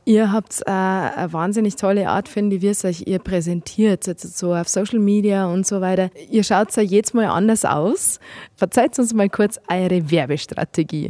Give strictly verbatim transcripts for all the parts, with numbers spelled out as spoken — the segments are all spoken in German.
Ihr habt äh, eine wahnsinnig tolle Art, finde ich, wie es euch ihr präsentiert, jetzt so auf Social Media und so weiter. Ihr schaut ja jedes Mal anders aus. Verzeiht uns mal kurz eure Werbestrategie.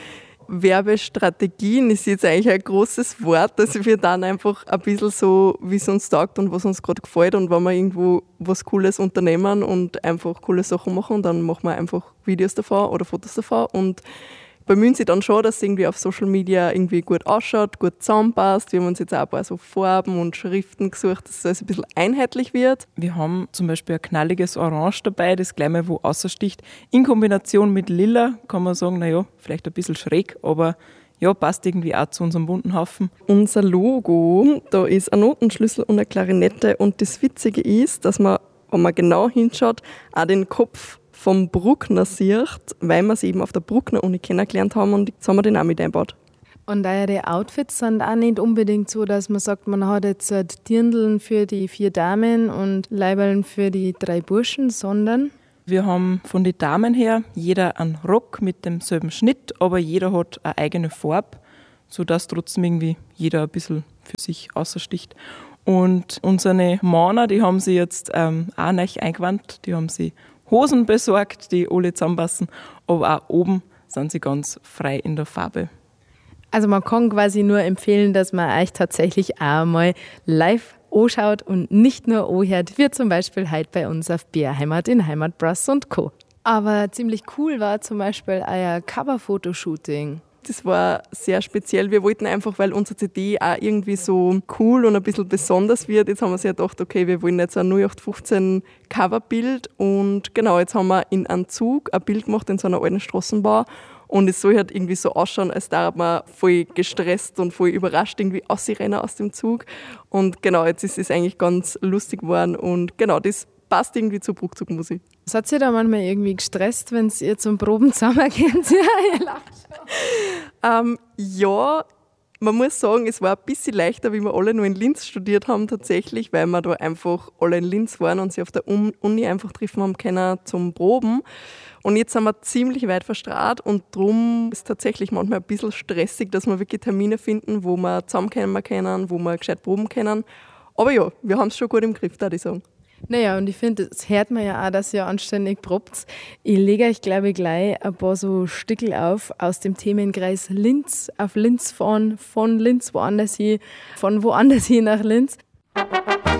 Werbestrategien ist jetzt eigentlich ein großes Wort, dass wir dann einfach ein bisschen so, wie es uns taugt und was uns gerade gefällt und wenn wir irgendwo was Cooles unternehmen und einfach coole Sachen machen, dann machen wir einfach Videos davon oder Fotos davon und bemühen sich dann schon, dass es irgendwie auf Social Media irgendwie gut ausschaut, gut zusammenpasst. Wir haben uns jetzt auch ein paar so Farben und Schriften gesucht, dass es ein bisschen einheitlich wird. Wir haben zum Beispiel ein knalliges Orange dabei, das gleich mal wo außersticht. In Kombination mit Lila kann man sagen, naja, vielleicht ein bisschen schräg, aber ja, passt irgendwie auch zu unserem bunten Haufen. Unser Logo, da ist ein Notenschlüssel und eine Klarinette und das Witzige ist, dass man, wenn man genau hinschaut, auch den Kopf vom Bruckner sieht, weil wir es eben auf der Bruckner-Uni kennengelernt haben und jetzt haben wir den auch mit eingebaut. Und eure Outfits sind auch nicht unbedingt so, dass man sagt, man hat jetzt Dirndln für die vier Damen und Leiberln für die drei Burschen, sondern wir haben von den Damen her jeder einen Rock mit demselben Schnitt, aber jeder hat eine eigene Farbe, sodass trotzdem irgendwie jeder ein bisschen für sich außersticht. Und unsere Männer, die haben sie jetzt ähm, auch neu eingewandt, die haben sie Hosen besorgt, die alle zusammenpassen, aber auch oben sind sie ganz frei in der Farbe. Also man kann quasi nur empfehlen, dass man euch tatsächlich auch mal live anschaut und nicht nur anhört, wie zum Beispiel heute bei uns auf Bärheimat in Heimatbras und Co. Aber ziemlich cool war zum Beispiel euer Cover-Fotoshooting. Das war sehr speziell. Wir wollten einfach, weil unsere C D auch irgendwie so cool und ein bisschen besonders wird, jetzt haben wir uns ja gedacht, okay, wir wollen jetzt ein null acht fünfzehn Coverbild und genau, jetzt haben wir in einem Zug ein Bild gemacht in so einer alten Straßenbahn und es soll halt irgendwie so ausschauen, als da man voll gestresst und voll überrascht irgendwie rausrennen aus dem Zug und genau, jetzt ist es eigentlich ganz lustig geworden und genau, das passt irgendwie zur Bruckzugmusik. Seid ihr da manchmal irgendwie gestresst, wenn ihr zum Proben zusammengeht? Ja, ihr lacht schon. Ähm, ja, man muss sagen, es war ein bisschen leichter, wie wir alle nur in Linz studiert haben tatsächlich, weil wir da einfach alle in Linz waren und sie auf der Uni einfach treffen haben können zum Proben. Und jetzt sind wir ziemlich weit verstrahlt und darum ist es tatsächlich manchmal ein bisschen stressig, dass wir wirklich Termine finden, wo wir zusammenkommen können, wo wir gescheit proben können. Aber ja, wir haben es schon gut im Griff, würde ich sagen. Naja, und ich finde, das hört man ja auch, dass ihr anständig probt. Ich lege euch, glaube ich, gleich ein paar so Stückel auf aus dem Themenkreis Linz, auf Linz fahren, von Linz woanders hin, von woanders hin nach Linz.